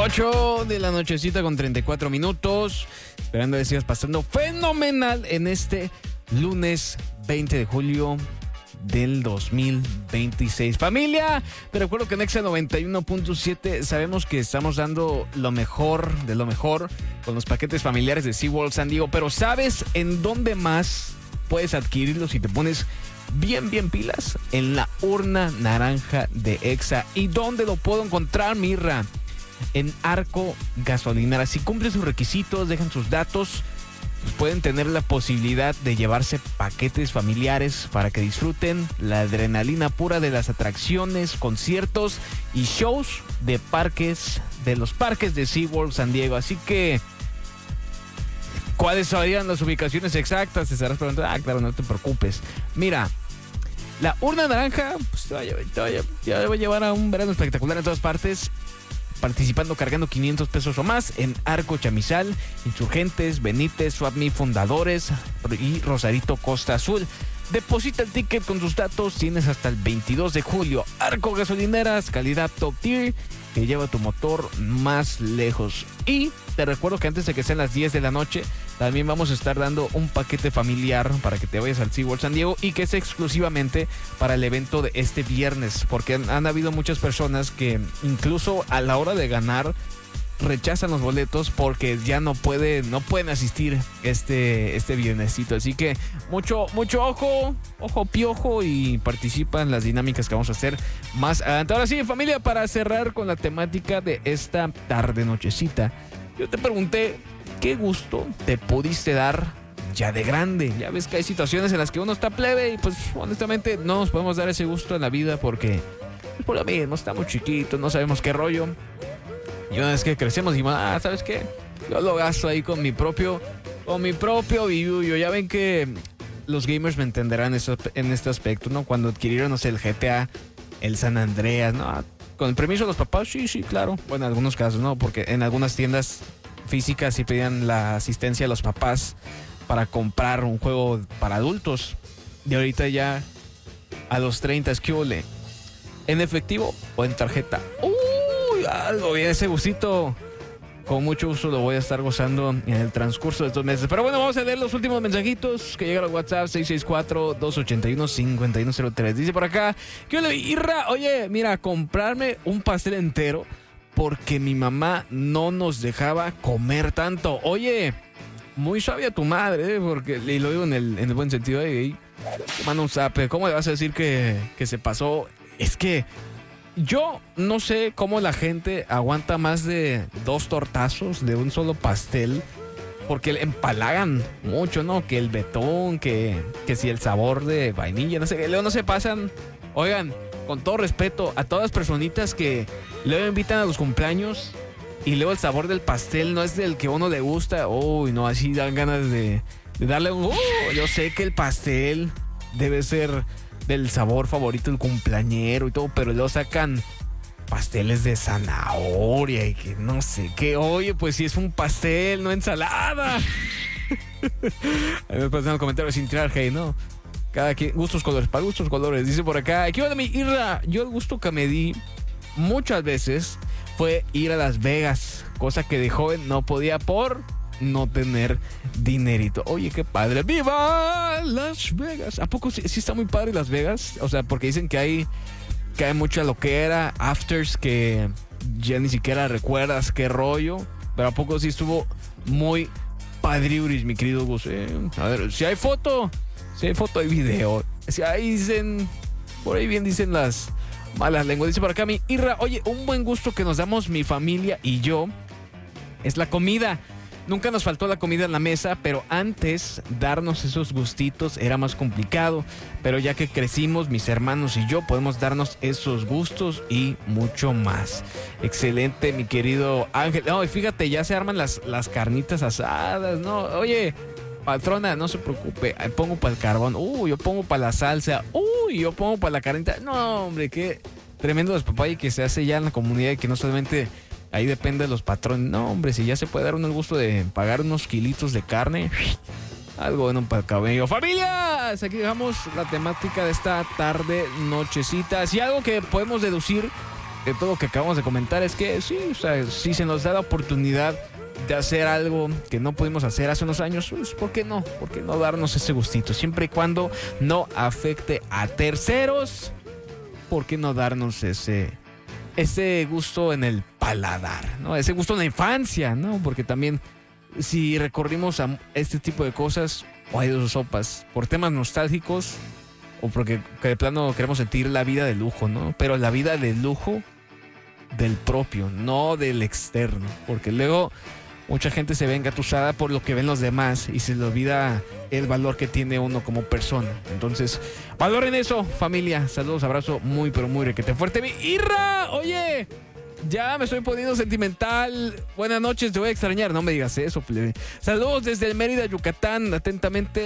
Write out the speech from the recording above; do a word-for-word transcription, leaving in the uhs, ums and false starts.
ocho de la nochecita con treinta y cuatro minutos. Esperando que sigas pasando fenomenal en este lunes veinte de julio del dos mil veintiséis. Familia, te recuerdo que en Exa noventa y uno punto siete sabemos que estamos dando lo mejor de lo mejor con los paquetes familiares de SeaWorld San Diego, pero ¿sabes en dónde más puedes adquirirlos si te pones bien, bien pilas? En la urna naranja de Exa. ¿Y dónde lo puedo encontrar, Mirra? En Arco Gasolinera. Si cumplen sus requisitos, dejan sus datos, pues pueden tener la posibilidad de llevarse paquetes familiares para que disfruten la adrenalina pura de las atracciones, conciertos y shows de parques, de los parques de SeaWorld San Diego. Así que, ¿cuáles serían las ubicaciones exactas? Te estarás preguntando. Ah, claro, no te preocupes. Mira, la urna naranja pues, te, va a llevar, te, va a llevar, te va a llevar a un verano espectacular en todas partes, participando cargando quinientos pesos o más en Arco Chamizal, Insurgentes, Benítez, Swapme, Fundadores y Rosarito Costa Azul. Deposita el ticket con tus datos, tienes hasta el veintidós de julio. Arco Gasolineras, calidad top tier, que lleva tu motor más lejos. Y te recuerdo que antes de que sean las diez de la noche, también vamos a estar dando un paquete familiar para que te vayas al SeaWorld San Diego y que es exclusivamente para el evento de este viernes, porque han, han habido muchas personas que incluso a la hora de ganar rechazan los boletos porque ya no pueden, no pueden asistir este, este viernesito. Así que mucho, mucho ojo, ojo piojo y participa en las dinámicas que vamos a hacer más adelante. Ahora sí, familia, para cerrar con la temática de esta tarde nochecita, yo te pregunté, ¿qué gusto te pudiste dar ya de grande? Ya ves que hay situaciones en las que uno está plebe y pues honestamente no nos podemos dar ese gusto en la vida porque pues, por lo mismo estamos chiquitos, no sabemos qué rollo. Y una vez que crecemos, dijimos, ah, ¿sabes qué? Yo lo gasto ahí con mi propio, con mi propio billuyo. Ya ven que los gamers me entenderán eso, en este aspecto, ¿no? Cuando adquirieron, no sé, el G T A, el San Andreas, ¿no? Con el permiso de los papás, sí, sí, claro. Bueno, en algunos casos, ¿no? Porque en algunas tiendas físicas sí pedían la asistencia de los papás para comprar un juego para adultos. Y ahorita ya a los treinta es que ole. ¿En efectivo o en tarjeta? ¡Uh! Algo bien, ese gustito con mucho gusto lo voy a estar gozando en el transcurso de estos meses. Pero bueno, vamos a leer los últimos mensajitos que llegan al WhatsApp seis seis cuatro, dos ocho uno, cinco uno cero tres. Dice por acá, ¿qué onda, Irra? Oye, mira, comprarme un pastel entero porque mi mamá no nos dejaba comer tanto. Oye, muy sabia tu madre, ¿eh? Porque, y lo digo en el, en el buen sentido, ¿eh? Manda un zape, ¿cómo le vas a decir que, que se pasó? Es que yo no sé cómo la gente aguanta más de dos tortazos de un solo pastel, porque empalagan mucho, ¿no? Que el betún, que, que si el sabor de vainilla, no sé, luego no se pasan. Oigan, con todo respeto a todas las personitas que luego invitan a los cumpleaños y luego el sabor del pastel no es del que a uno le gusta. Uy, no, así dan ganas de, de darle un... Uh, yo sé que el pastel debe ser del sabor favorito del cumpleañero y todo, pero luego sacan pasteles de zanahoria y que no sé qué. Oye, pues si es un pastel, no ensalada. Ahí me pasan los comentarios sin tirar hate, ¿no? Cada quien, gustos colores, para gustos colores. Dice por acá, ¿qué onda, mi Irra? Yo el gusto que me di muchas veces fue ir a Las Vegas, cosa que de joven no podía por no tener dinerito. Oye, qué padre. ¡Viva Las Vegas! ¿A poco sí, sí está muy padre Las Vegas? O sea, porque dicen que hay que hay mucha loquera, afters que ya ni siquiera recuerdas qué rollo. Pero ¿a poco sí estuvo muy padriuris, mi querido Gus? Eh, a ver, si hay foto, si hay foto, hay video. Si ahí dicen, por ahí bien dicen las malas lenguas. Dice por acá mi Irra, oye, un buen gusto que nos damos mi familia y yo es la comida. Nunca nos faltó la comida en la mesa, pero antes darnos esos gustitos era más complicado. Pero ya que crecimos, mis hermanos y yo podemos darnos esos gustos y mucho más. Excelente, mi querido Ángel. No, y fíjate, ya se arman las, las carnitas asadas, ¿no? Oye, patrona, no se preocupe, pongo para el carbón. Uy, yo pongo para la salsa. Uy, yo pongo para la carnita. No, hombre, qué tremendo despapay que se hace ya en la comunidad y que no solamente... Ahí depende de los patrones. No, hombre, si ya se puede dar uno el gusto de pagar unos kilitos de carne, algo bueno para el cabello. ¡Familias! Aquí dejamos la temática de esta tarde, nochecita. Si algo que podemos deducir de todo lo que acabamos de comentar es que sí, o sea, si se nos da la oportunidad de hacer algo que no pudimos hacer hace unos años, pues, ¿por qué no? ¿Por qué no darnos ese gustito? Siempre y cuando no afecte a terceros, ¿por qué no darnos ese, ese gusto en el paladar, ¿no? Ese gusto en la infancia, ¿no? Porque también si recorrimos a este tipo de cosas, o hay dos sopas, por temas nostálgicos o porque que de plano queremos sentir la vida de lujo, ¿no? Pero la vida de lujo del propio, no del externo, porque luego mucha gente se ve engatusada por lo que ven los demás y se le olvida el valor que tiene uno como persona. Entonces, valoren eso, familia. Saludos, abrazo muy, pero muy requete fuerte. Mi Irra, oye, ya me estoy poniendo sentimental. Buenas noches, te voy a extrañar. No me digas eso, plebe. Saludos desde el Mérida, Yucatán. Atentamente.